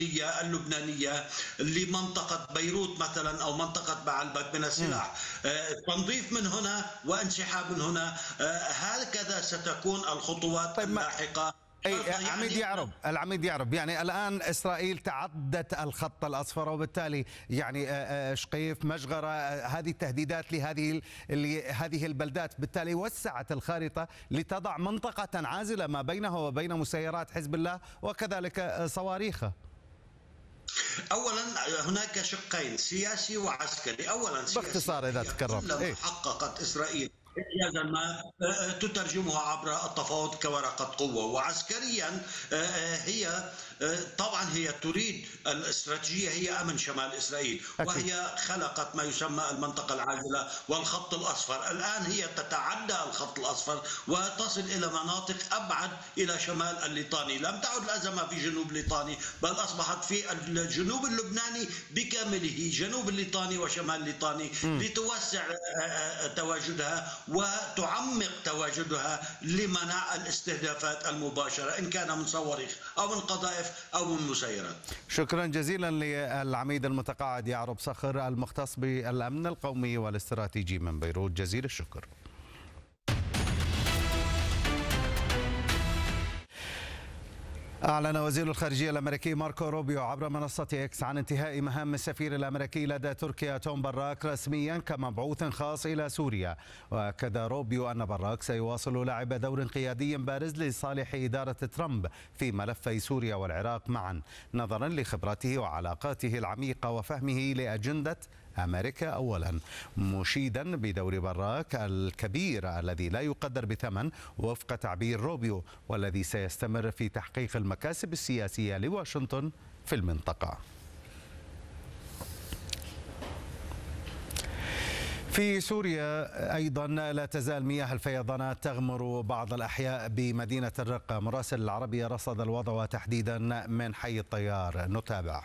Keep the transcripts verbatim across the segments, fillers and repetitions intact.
اللبنانية لمنطقة بيروت مثلا أو منطقة بعلبك من السلاح، تنظيف من هنا وانسحاب من هنا، هكذا ستكون الخطوات طيب اللاحقة. أي عميد يعرب العميد يعرب يعني الآن إسرائيل تعدت الخط الأصفر، وبالتالي يعني شقيف مجغرة هذه التهديدات لهذه هذه البلدات، بالتالي وسعت الخارطة لتضع منطقة عازلة ما بينها وبين مسيرات حزب الله وكذلك صواريخه. اولا هناك شقين سياسي وعسكري. اولا سياسي باختصار اذا تكرمت. إيه؟ حققت اسرائيل إنجازا ما تترجمها عبر التفاوض كورقة قوة، وعسكريا هي طبعا هي تريد الاستراتيجية هي أمن شمال إسرائيل، وهي خلقت ما يسمى المنطقة العازلة والخط الأصفر. الآن هي تتعدى الخط الأصفر وتصل إلى مناطق أبعد إلى شمال الليطاني. لم تعد الأزمة في جنوب ليطاني، بل أصبحت في الجنوب اللبناني بكامله، جنوب الليطاني وشمال الليطاني، لتوسع تواجدها وتعمق تواجدها لمنع الاستهدافات المباشرة إن كان من صواريخ أو من قذائف أو من مسيرات. شكرا جزيلا للعميد المتقاعد يعرب صخر المختص بالأمن القومي والاستراتيجي من بيروت، جزيل الشكر. أعلن وزير الخارجية الأمريكي ماركو روبيو عبر منصة إكس عن انتهاء مهام السفير الأمريكي لدى تركيا توم براك رسميا كمبعوث خاص إلى سوريا. وأكد روبيو أن براك سيواصل لعب دور قيادي بارز لصالح إدارة ترامب في ملفي سوريا والعراق معا، نظرا لخبرته وعلاقاته العميقة وفهمه لأجندة أمريكا أولا، مشيدا بدور براك الكبير الذي لا يقدر بثمن وفق تعبير روبيو، والذي سيستمر في تحقيق المكاسب السياسية لواشنطن في المنطقة. في سوريا أيضا لا تزال مياه الفيضانات تغمر بعض الأحياء بمدينة الرقة. مراسل العربية رصد الوضع وتحديدا من حي الطيار، نتابع.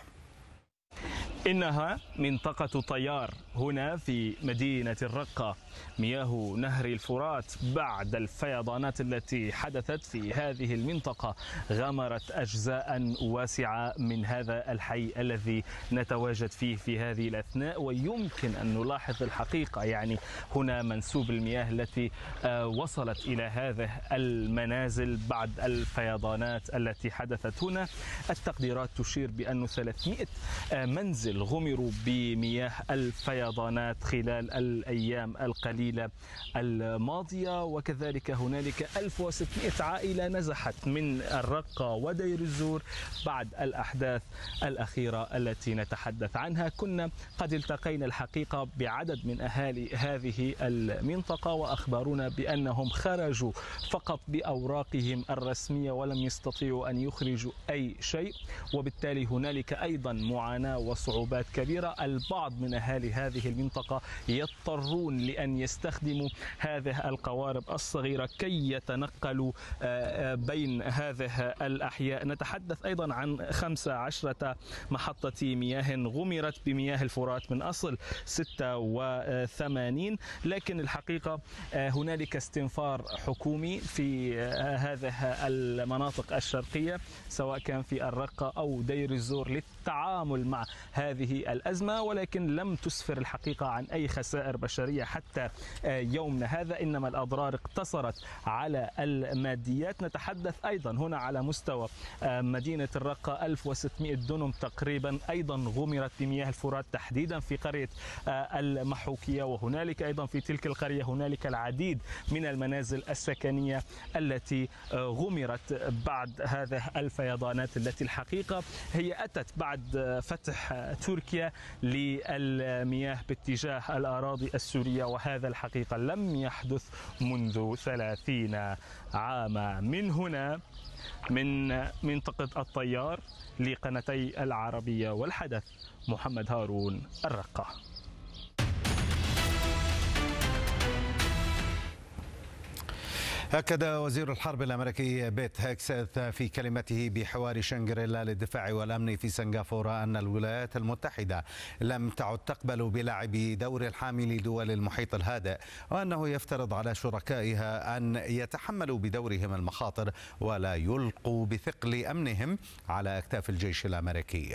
إنها منطقة طيار هنا في مدينة الرقة. مياه نهر الفرات بعد الفيضانات التي حدثت في هذه المنطقة غمرت أجزاء واسعة من هذا الحي الذي نتواجد فيه في هذه الأثناء. ويمكن أن نلاحظ الحقيقة يعني هنا منسوب المياه التي وصلت إلى هذه المنازل بعد الفيضانات التي حدثت هنا. التقديرات تشير بأن ثلاثمئة منزل غمروا بمياه الفيضانات خلال الأيام القليلة الماضية، وكذلك هنالك ألف وستمئة عائلة نزحت من الرقة ودير الزور بعد الأحداث الأخيرة التي نتحدث عنها. كنا قد التقينا الحقيقة بعدد من أهالي هذه المنطقة وأخبرونا بأنهم خرجوا فقط بأوراقهم الرسمية ولم يستطيعوا أن يخرجوا أي شيء، وبالتالي هنالك أيضا معاناة وصعوبات كبيرة. البعض من أهالي هذه المنطقة يضطرون لأن يستخدموا هذه القوارب الصغيرة كي يتنقلوا بين هذه الأحياء. نتحدث أيضا عن خمسة عشرة محطة مياه غمرت بمياه الفرات من أصل ستة وثمانين، لكن الحقيقة هنالك استنفار حكومي في هذه المناطق الشرقية سواء كان في الرقة أو دير الزور للتعامل مع هذه الأزمة، ولكن لم تسفر الحقيقة عن أي خسائر بشرية حتى يومنا هذا، إنما الأضرار اقتصرت على الماديات. نتحدث أيضا هنا على مستوى مدينة الرقة ألف وستمئة دونم تقريبا أيضا غمرت بمياه الفرات تحديدا في قرية المحوكية، وهنالك أيضا في تلك القرية هنالك العديد من المنازل السكنية التي غمرت بعد هذه الفيضانات التي الحقيقة هي أتت بعد فتح تركيا للمياه باتجاه الأراضي السورية، وهذا الحقيقة لم يحدث منذ ثلاثين عاما. من هنا من منطقة الطيار لقناتي العربية والحدث، محمد هارون، الرقة. أكد وزير الحرب الأمريكي بيت هيكسث في كلمته بحوار شنغريلا للدفاع والأمن في سنغافورة أن الولايات المتحدة لم تعد تقبل بلعب دور الحامي لدول المحيط الهادئ، وأنه يفترض على شركائها أن يتحملوا بدورهم المخاطر ولا يلقوا بثقل أمنهم على أكتاف الجيش الأمريكي.